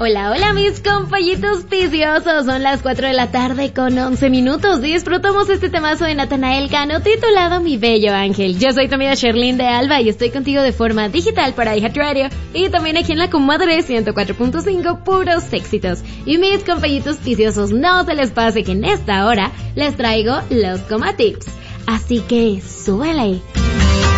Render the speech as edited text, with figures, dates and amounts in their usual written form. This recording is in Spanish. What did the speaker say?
Hola, hola mis compañitos viciosos, son las 4 de la tarde con 11 minutos. Disfrutamos este temazo de Natanael Cano titulado Mi Bello Ángel. Yo soy tu amiga Sherlyn de Alba y estoy contigo de forma digital para iHeartRadio y también aquí en la comadre 104.5, puros éxitos. Y mis compañitos viciosos, no se les pase que en esta hora les traigo los Coma Tips. Así que súbele.